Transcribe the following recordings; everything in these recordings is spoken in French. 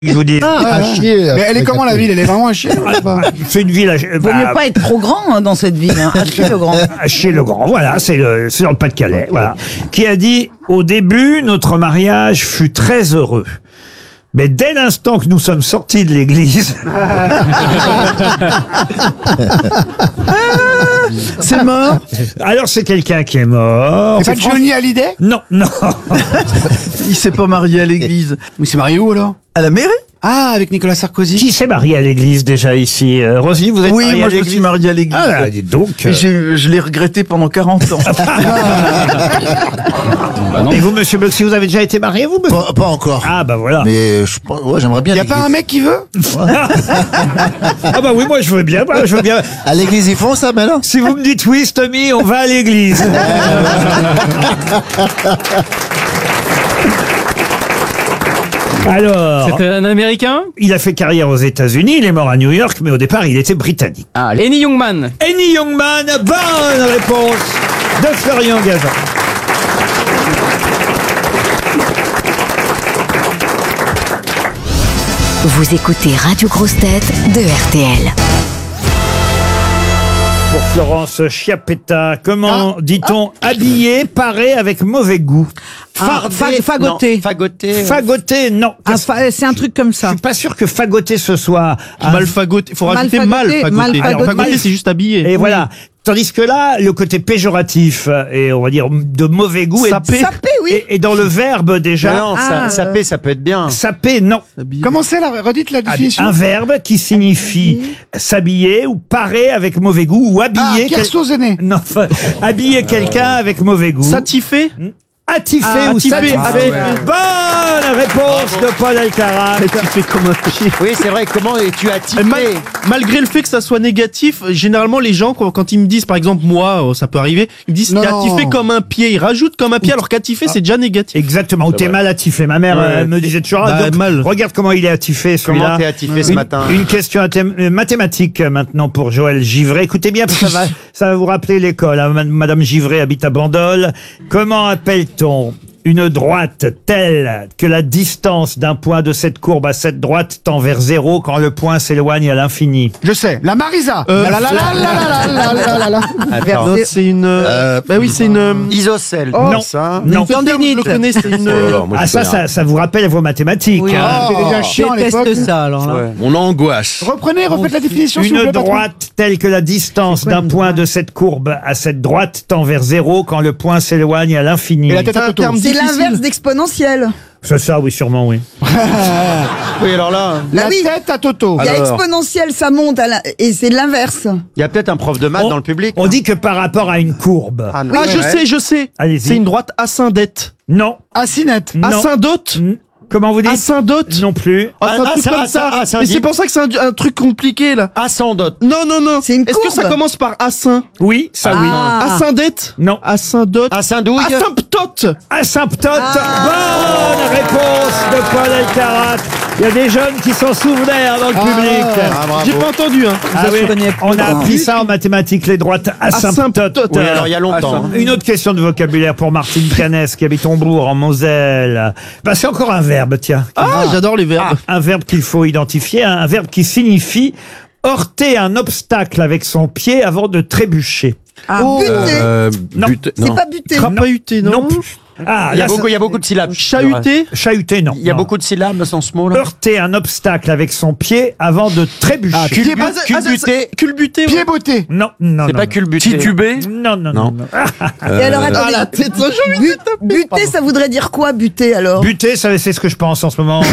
Je vous dis. À chier. Mais elle est comment la ville? Elle est vraiment à chier? C'est une ville Vaut mieux pas être trop grand dans cette ville. Hein. Achier-le-Grand. Achier-le-Grand, voilà, c'est dans le Pas-de-Calais, voilà. Qui a dit, au début, notre mariage fut très heureux. Mais dès l'instant que nous sommes sortis de l'église, C'est mort. alors c'est quelqu'un qui est mort. C'est pas Johnny Hallyday? Non, non. Il s'est pas marié à l'église. Mais c'est marié où alors? À la mairie? Ah, avec Nicolas Sarkozy. Qui s'est marié à l'église déjà ici? Roselyne, vous êtes Oui, mariée moi à je me l'église? suis marié à l'église. Ah, là, dites donc. Et je l'ai regretté pendant 40 ans. Et vous, monsieur Boxy, vous avez déjà été marié, vous? Pas encore. Ah, bah voilà. Mais ouais, j'aimerais bien. Y a pas un mec qui veut? Ah bah oui, moi je veux bien, je veux bien. À l'église ils font ça maintenant? Si vous me dites oui, Stomy, on va à l'église. Alors, C'est un Américain. il a fait carrière aux États-Unis, il est mort à New York, mais au départ, il était britannique. Lenny Youngman. Henny Youngman, bonne réponse de Florian Gazan. Vous écoutez Radio Grosse Tête de RTL. Pour Florence Chiappetta, comment dit-on habillé, paré avec mauvais goût? Fagoté. Fagoté, non. C'est un truc comme Je ça. suis pas sûr que fagoté ce soit un- Mal fagoté. Faut rajouter Mal mal fagoté, fagoté. mal Alors, fagoté. fagoté, c'est juste habillé. Et voilà. Tandis que là, le côté péjoratif et on va dire de mauvais goût Sapé. Sapé, oui. et dans le verbe déjà. Non, ça peut être bien. Sapé, non. Comment c'est là? Redites la définition. Un verbe qui signifie s'habiller ou parer avec mauvais goût ou Ah, habiller. Kersauzonné. Non, enfin, habiller quelqu'un avec mauvais goût. Satifé. Attifé Ah, ou attifé, satisfait. attifé. Bonne réponse de Paul Alcarat. Satifé comme un pied. Oui, c'est vrai. Comment es-tu attifé? Malgré le fait que ça soit négatif, généralement les gens quand ils me disent, par exemple moi, ça peut arriver, ils me disent Non. t'es attifé comme un pied, ils rajoutent comme un pied alors qu'attifé c'est déjà négatif. Exactement, ou t'es mal attifé. Ma mère Ouais. me disait toujours, Bah, donc, mal. regarde comment il est attifé celui-là. Comment t'es attifé ce matin? Une question mathématique maintenant pour Joël Givray. Écoutez bien, parce que ça va vous rappeler l'école. Hein. Madame Givray habite à Bandol. Comment appelle-t-on une droite telle que la distance d'un point de cette courbe à cette droite tend vers zéro quand le point s'éloigne à l'infini? Je sais. La Marisa. La la la la la la la la la. Attends. Non, c'est une. Bah oui, c'est une. Isocèle. Non. Ça. Non. Je le connais, c'est une. Ah ça vous rappelle vos mathématiques. Oui. hein. C'était déjà chiant à l'époque. Déteste ça, alors là. Ouais. On angoisse. Reprenez, refaites la définition. s'il vous Une plaît, patron. droite telle que la distance d'un point de cette courbe à cette droite tend vers zéro quand le point s'éloigne à l'infini. Et la tête à Toto. C'est l'inverse d'exponentiel. C'est ça, oui, sûrement, oui. Oui, alors là, La oui. tête à Toto. Il y a Alors. exponentiel, ça monte, et c'est l'inverse. il y a peut-être un prof de maths dans le public. On dit que par rapport à une courbe. Ah, non. Ah, je sais. Allez-y. C'est une droite ascendette. Non. Assinette. Non. Ascendote. Comment vous dites? Ascendote. Non plus. Ah, c'est un truc comme ça. Mais c'est pour ça que c'est un truc compliqué là. Ascendote. Non. C'est une Est-ce que ça courbe. commence par assin? Oui, ça oui. Ah. Ascendette? Non. Ascendote. Ascendouille. Asymptote. Asymptote. Ah. Bonne réponse de Paul Alcarat. Il y a des jeunes qui s'en souvenaient dans le public. Ah, bravo. J'ai pas entendu. Hein. Ah oui, je connais on a pas. appris ça en mathématiques, les droites asymptotes. Asymptote. Oui, alors il y a longtemps. Une autre question de vocabulaire pour Martine Canès qui habite Hombourg en Moselle. Bah, c'est encore un verbe, tiens. Ah, j'adore les verbes. Un verbe qu'il faut identifier, un verbe qui signifie heurter un obstacle avec son pied avant de trébucher. Ah, buter. Non. C'est pas buter. Crapahuté, non? plus. Ah, Il y a là, beaucoup de syllabes. Chahuté. chahuter, non. Il y a Non. beaucoup de syllabes dans ce mot-là. Heurter un obstacle avec son pied avant de trébucher. Culbuté. Culbuté. Pied beauté. Non, non, C'est non, pas non. culbuté. Titubé. Non, non, Non. non. Et alors, attendez. Buter, ça voudrait dire quoi, buter, alors? Buter, ça, c'est ce que je pense en ce moment.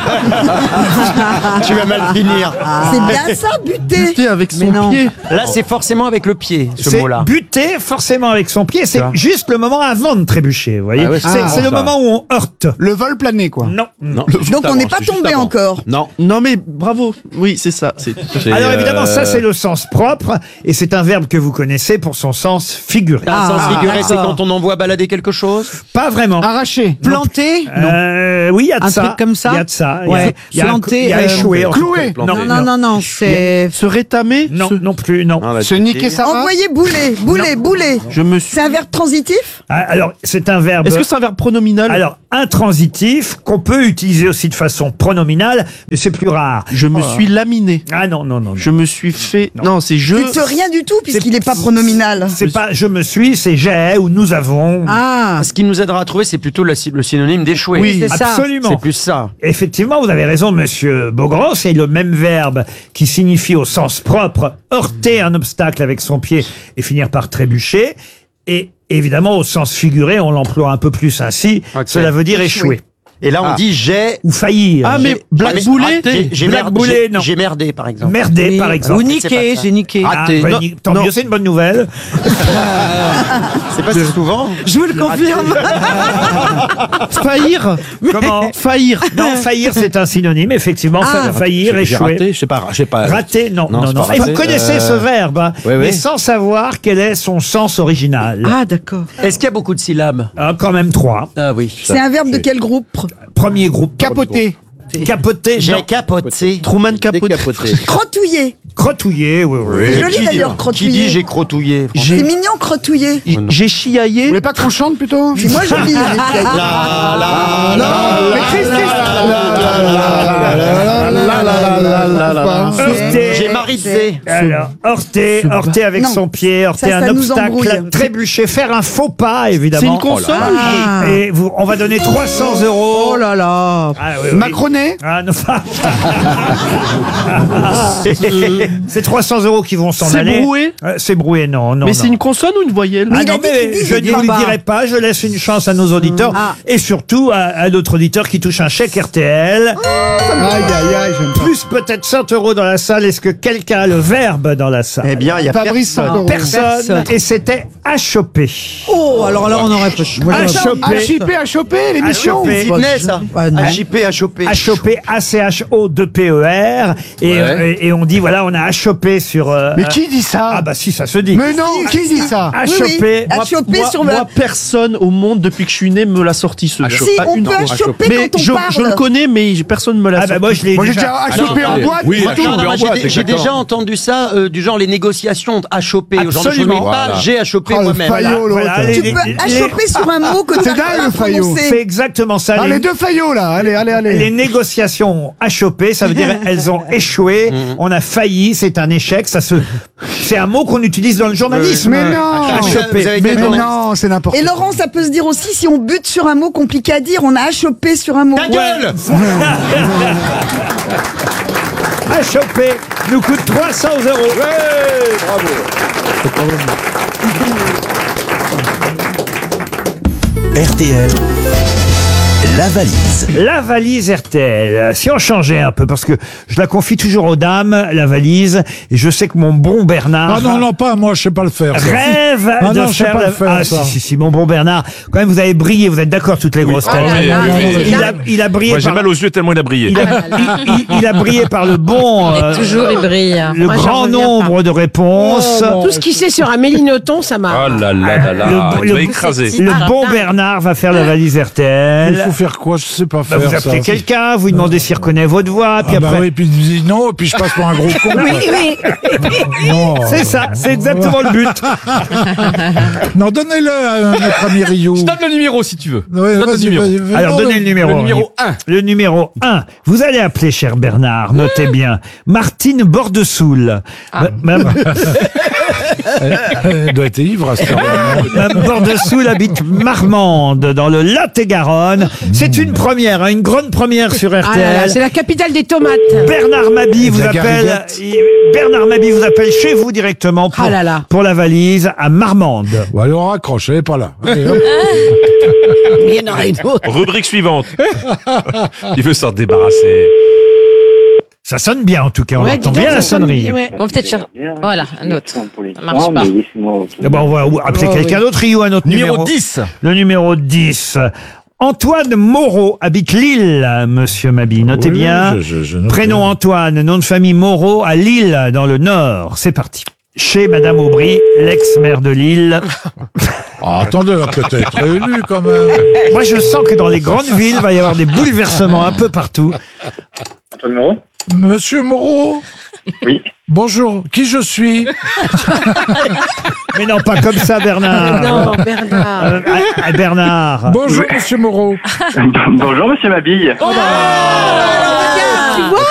Tu vas mal finir. C'est bien ça, buter. Buté avec Mais son non. pied. Là, c'est forcément avec le pied, ce C'est mot-là. buter forcément avec son pied, c'est Ça. juste le moment avant de trébucher, vous voyez. Ah ouais, c'est le ça. moment où on heurte. Le vol plané, quoi. Non. Non. Donc, on n'est pas tombé encore. Non. Non mais bravo. Oui, c'est ça. C'est Alors évidemment, ça c'est le sens propre, et c'est un verbe que vous connaissez pour son sens figuré. Un sens figuré, c'est d'accord. quand on envoie balader quelque chose. Pas vraiment. Arraché. Planter? Oui, il y a de Un ça. truc comme ça Il y a de ça. Ouais. Il y a Planter, il y a échoué. en tout cloué. cas. Non, c'est... se rétamer. Non, se- non plus, non. Non, là, Se niquer sa race. Envoyer bouler, bouler, bouler. Je me suis. C'est un verbe transitif? Ah, alors, c'est un verbe Est-ce que c'est un verbe pronominal? Alors, intransitif, qu'on peut utiliser aussi de façon pronominale, mais c'est plus rare. Je me suis laminé. Ah non, non, non. non. Je me suis fait... Non, c'est je... C'est rien du tout, puisqu'il n'est pas pronominal. C'est pas je me suis, c'est j'ai ou nous avons. Ah, Ce qui nous aidera à trouver, c'est plutôt le synonyme d'échouer. Oui, c'est ça. Absolument. C'est plus ça. Effectivement, vous avez raison, monsieur Beaugrand, c'est le même verbe qui signifie au sens propre heurter un obstacle avec son pied et finir par trébucher. Et évidemment, au sens figuré, on l'emploie un peu plus ainsi. Ok. Cela veut dire échouer. Et là, on dit j'ai... Ou faillir. Ah, mais blackboulé? J'ai Blackboulé, non. J'ai merdé, par exemple. Merder, par exemple. Ou niquer, j'ai niqué. Ah, raté. bah, Non, tant non. mieux, c'est une bonne nouvelle. C'est pas si souvent. Je vous le confirme. Faillir? Comment Faillir. Non, faillir, c'est un synonyme, effectivement. Faillir, J'ai échouer. raté, je sais pas. Rater, non, Non, non, c'est non. pas Et vous raté. connaissez ce verbe, hein, oui, mais oui. sans savoir quel est son sens original. Ah, d'accord. Est-ce qu'il y a beaucoup de syllabes? Ah, quand même 3. Ah oui. C'est un verbe de quel groupe? Premier groupe. Capoté. Capoter, J'ai non. capoté. Truman Capote. Décapoté. Crotouiller. Crotouiller, oui, oui. C'est joli d'ailleurs, Qui crotouiller. dit j'ai crotouillé? C'est mignon, crotouiller. J'ai chiaillé. Vous voulez pas qu'on chante plutôt? C'est moi joli. Heurter. J'ai marisé. Alors, heurter avec Non. son pied, heurter Ça un nous embrouille. obstacle, trébucher, faire un faux pas, C'est évidemment. une consonne? Ah. Et on va donner 300 euros. Oh là là. Ah, oui, oui. Macroné. Ah, non. C'est 300 euros qui vont s'en C'est aller. broué? C'est broué, non, non. Mais non. c'est une consonne ou une voyelle? Ah il a non, dit qu'il mais dit, je je ne dis vous le pas. dirai pas, je laisse une chance à nos auditeurs Ah. et surtout à notre auditeur qui touche un chèque RTL. Aïe, aïe, aïe, j'aime pas. Plus peut-être 100 euros dans la salle. Est-ce que quelqu'un a le verbe dans la salle? Eh bien, il y a Fabrice personne. Personne. Et c'était achoper. Oh, alors là, on aurait pas. Achoper. À choper l'émission. Achoper. Sydney, ça. À chipper, à choper. Achoper, A-C-H-O-2-P-E-R. Et on dit, voilà, on a achopé sur... Mais qui dit ça? Ah bah si, ça se dit. Mais non, qui dit ça? Achoper. À choper sur Moi, personne au monde depuis que je suis né me l'a sorti ce verbe. Si, Pas on une peut fois. achoper Mais quand on je parle. le connais, mais personne ne me l'a Ah bah sorti. moi je l'ai Moi j'ai déjà... déjà à choper en boîte. Oui, c'est tout. à choper en boîte, J'ai exactement. déjà entendu ça, du genre les négociations à choper. Au genre de choses, mais Absolument. pas j'ai à choper Oh, le moi-même. faillot, l'autre. Voilà, Tu peux achoper sur un mot que tu C'est n'arrives dingue, pas à le faillot. C'est prononcer. exactement ça. Ah, les deux faillots là, allez, allez, allez. Les négociations achoppées, ça veut dire elles ont échoué, on a failli, c'est un échec, c'est un mot qu'on utilise dans le journalisme. Mais non. Achoper. Vous avez Mais quel journée non, c'est n'importe Et quoi. Laurent, ça peut se dire aussi si on bute sur un mot compliqué à dire, on a achoppé sur un mot. Ta gueule. Achoper nous coûte 300 euros. RTL, la valise. La valise RTL. Si on changeait un peu, parce que je la confie toujours aux dames, la valise, et je sais que mon bon Bernard... Ah non, non, pas moi, je sais pas le faire. ça. Rêve Ah de non, je sais faire pas la... le faire, Ah ça. si, mon bon Bernard. Quand même, vous avez brillé, vous êtes d'accord, toutes les grosses têtes. Il a brillé Moi, j'ai par... mal aux yeux tellement il a brillé. Il a brillé par le bon... Toujours, il brille. le Moi, j'en grand reviens nombre de réponses. Tout ce qu'il sait sur Amélie Nothomb, ça m'a. Oh là là là là, Le- il va le- écraser. Le bon Bernard va faire la valise Il RTL. faut faire quoi? Je sais pas Bah, faire vous ça. appelez quelqu'un, vous lui demandez s'il reconnaît votre voix, puis Ah bah après... oui, puis il dit non, puis je passe pour un gros con. quoi. Non. C'est ça, c'est exactement le but. Non, donnez-le à notre ami Rio. Je donne le numéro si tu veux. Ouais, Donne le vas-y, numéro. vas-y. Alors, Non, donnez le numéro. Le numéro 1. Le numéro 1. Vous allez appeler, cher Bernard, notez bien, Martine Bordesoul. Mme Elle doit être ivre à ce moment-là. Mme Bordesoul habite Marmande, dans le Lot-et-Garonne. C'est une première, hein, une grande première sur Ah là là, RTL. c'est la capitale des tomates. Bernard Mabie vous La appelle. gariguette. Bernard Mabie vous appelle chez vous directement pour, Ah là là. pour la valise à Marmande. Bon, allez, on raccroche, elle est pas là. Allez, hop. Il y en a une autre. Rubrique suivante. Il veut s'en débarrasser. Ça sonne bien en tout cas, on Ouais, entend dis donc, bien la ça sonne sonnerie. bien, ouais. Bon, peut-être cher. Voilà, un autre. Ça marche pas. D'abord, on va appeler Oh, quelqu'un d'autre, Rio, un autre numéro. Numéro 10. Le numéro 10. Antoine Moreau habite Lille, monsieur Mabie. Notez Oui, bien. je note Prénom bien. Antoine, nom de famille Moreau à Lille, dans le Nord. C'est parti. Chez Madame Aubry, l'ex-maire de Lille. Ah, attendez, elle va peut-être être réélue quand même. Moi, je sens que dans les grandes villes, il va y avoir des bouleversements un peu partout. Monsieur Moreau? Oui. Bonjour, qui je suis? Mais non, pas comme ça, Bernard. Non, Bernard. Bernard. Bonjour, monsieur Moreau. Bonjour, monsieur Mabille. Tu vois